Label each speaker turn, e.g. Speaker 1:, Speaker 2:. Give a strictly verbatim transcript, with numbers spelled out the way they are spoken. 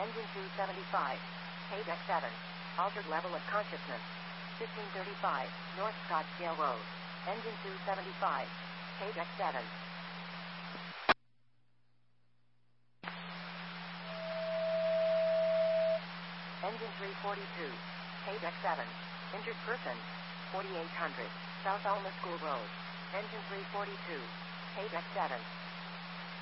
Speaker 1: Engine two seventy-five. Page X seven. Altered level of consciousness. fifteen thirty-five, North Scottsdale Road. Engine two seventy-five. Page X seven. Engine three forty-two. Page X seven. Injured person. forty-eight hundred. South Alma School Road. Engine three forty-two. Page X seven.